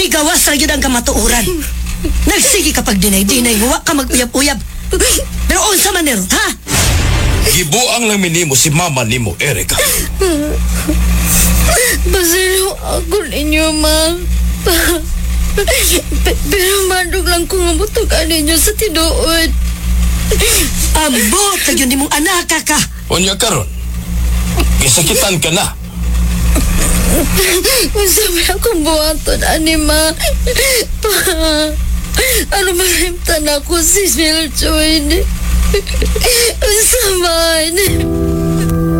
Migawas ra gyud ang kamatuoran. Nagsige kapag dinay-dinay huwa ka mag-uyab-uyab. Pero unsa man nero, ha? Gibuang lang minimo si mama nimo, Erika. Basilo ako ninyo, ma. Pero mandog lang ko nga butugan ninyo sa tinuod. Ambot na yun ni mong anak ka. Unya karon. Gisakitan ka na. Sabi akong buhaton, anima. Ano malimtan ako si Milchoy? Usaman.